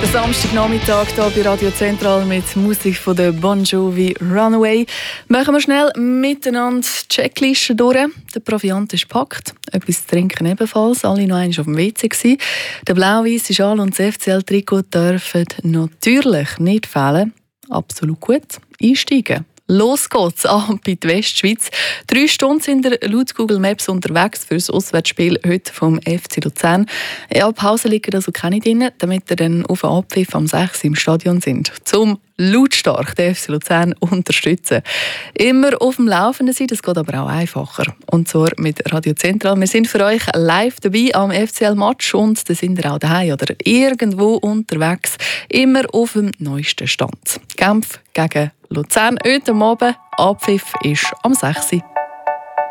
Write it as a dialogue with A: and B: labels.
A: Samstagnachmittag hier bei Radio Zentral mit Musik von der Bon Jovi Runaway. Machen wir schnell miteinander die Checkliste durch. Der Proviant ist gepackt, etwas zu trinken ebenfalls. Alle noch einmal auf dem WC gewesen. Der blau-weisse Schal und das FCL-Trikot dürfen natürlich nicht fehlen. Absolut gut. Einsteigen. Los geht's ab in die Westschweiz. 3 Stunden sind wir laut Google Maps unterwegs für das Auswärtsspiel heute vom FC Luzern. Ja, Pause liegen also keine drin, damit wir dann auf den Abpfiff am 6 im Stadion sind. Zum lautstark den FC Luzern unterstützen. Immer auf dem Laufenden sein, das geht aber auch einfacher. Und zwar mit Radio Zentral. Wir sind für euch live dabei am FCL-Match und da sind wir auch daheim oder irgendwo unterwegs. Immer auf dem neuesten Stand. Kampf gegen Luzern heute Abend. Abpfiff ist am 6.